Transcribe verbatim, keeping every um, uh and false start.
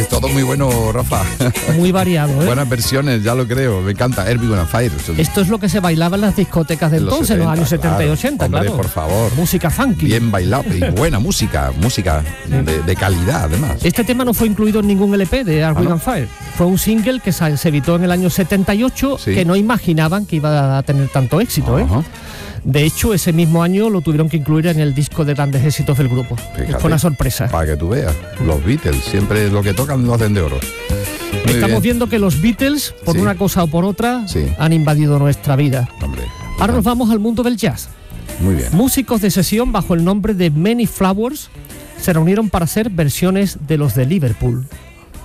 Todo muy bueno, Rafa. Muy variado, ¿eh? Buenas versiones, ya lo creo. Me encanta. Earth, Wind and Fire. Esto es lo que se bailaba en las discotecas de En los entonces, en los años setenta claro. y ochenta, Hombre, claro. por favor. Música funky. Bien bailable y buena música, música de, de calidad, además. Este tema no fue incluido en ningún L P de Earth, ¿Ah, Wind no? and Fire. Fue un single que se se editó en el año setenta y ocho, Sí. que no imaginaban que iba a tener tanto éxito, ¿eh? Ajá. De hecho, ese mismo año lo tuvieron que incluir en el disco de grandes éxitos del grupo. Fíjate. Fue una sorpresa. Para que tú veas, los Beatles, siempre lo que tocan lo hacen de oro. Muy Estamos bien. viendo que los Beatles, por Sí. una cosa o por otra, Sí. han invadido nuestra vida. Hombre, Ahora nos vamos al mundo del jazz. muy bien. Músicos de sesión bajo el nombre de Many Flowers se reunieron para hacer versiones de los de Liverpool.